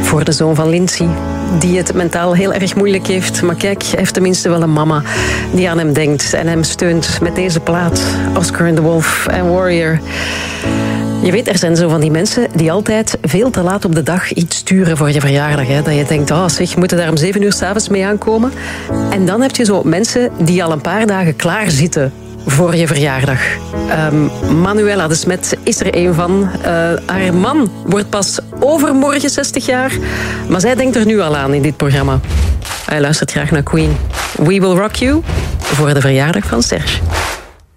Voor de zoon van Lindsay, die het mentaal heel erg moeilijk heeft. Maar kijk, hij heeft tenminste wel een mama die aan hem denkt en hem steunt met deze plaat. Oscar and the Wolf en Warrior. Je weet, er zijn zo van die mensen die altijd veel te laat op de dag iets sturen voor je verjaardag. Hè? Dat je denkt, zeg, moeten daar om 7 uur 's avonds mee aankomen? En dan heb je zo mensen die al een paar dagen klaar zitten voor je verjaardag. Manuela de Smet is er een van. Haar man wordt pas overmorgen 60 jaar. Maar zij denkt er nu al aan in dit programma. Hij luistert graag naar Queen. We Will Rock You voor de verjaardag van Serge.